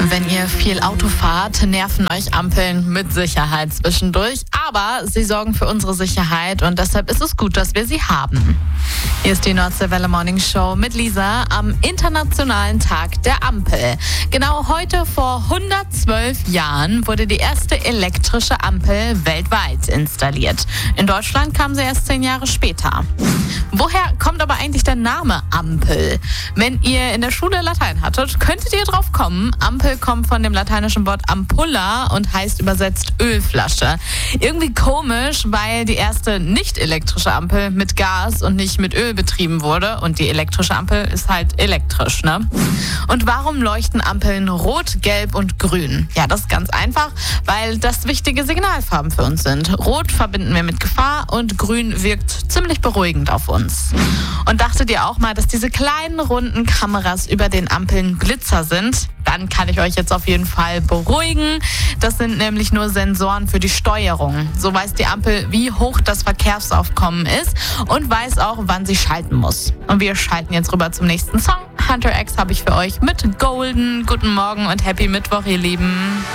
Wenn ihr viel Auto fahrt, nerven euch Ampeln mit Sicherheit zwischendurch. Aber sie sorgen für unsere Sicherheit und deshalb ist es gut, dass wir sie haben. Hier ist die Nordseewelle Morning Show mit Lisa am Internationalen Tag der Ampel. Genau heute vor 112 Jahren wurde die erste elektrische Ampel weltweit installiert. In Deutschland kam sie erst 10 Jahre später. Woher kommt aber eigentlich der Name Ampel? Wenn ihr in der Schule Latein hattet, könntet ihr drauf kommen. Ampel kommt von dem lateinischen Wort ampulla und heißt übersetzt Ölflasche. Irgendwie komisch, weil die erste nicht elektrische Ampel mit Gas und nicht mit Öl betrieben wurde. Und die elektrische Ampel ist halt elektrisch, ne? Und warum leuchten Ampeln rot, gelb und grün? Ja, das ist ganz einfach, weil das wichtige Signalfarben für uns sind. Rot verbinden wir mit Gefahr und grün wirkt ziemlich beruhigend auf uns. Und dachtet ihr auch mal, dass diese kleinen runden Kameras über den Ampeln Glitzer sind? Dann kann ich euch jetzt auf jeden Fall beruhigen. Das sind nämlich nur Sensoren für die Steuerung. So weiß die Ampel, wie hoch das Verkehrsaufkommen ist und weiß auch, wann sie schalten muss. Und wir schalten jetzt rüber zum nächsten Song. Hunter X habe ich für euch mit Golden. Guten Morgen und Happy Mittwoch, ihr Lieben.